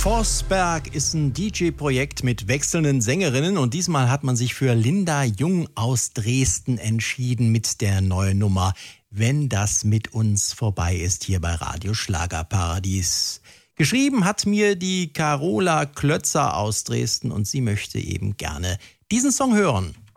Forsberg ist ein DJ-Projekt mit wechselnden Sängerinnen und diesmal hat man sich für Linda Jung aus Dresden entschieden mit der neuen Nummer Wenn das mit uns vorbei ist hier bei Radio Schlagerparadies. Geschrieben hat mir die Carola Klötzer aus Dresden und sie möchte eben gerne diesen Song hören.